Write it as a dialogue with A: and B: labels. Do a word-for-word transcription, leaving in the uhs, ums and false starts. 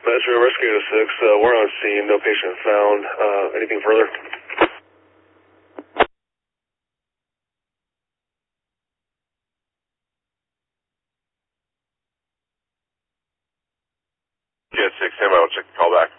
A: Metro Rescue six, uh, we're on scene, no patient found. Uh, anything further? Jet six, M, I'll check the call back.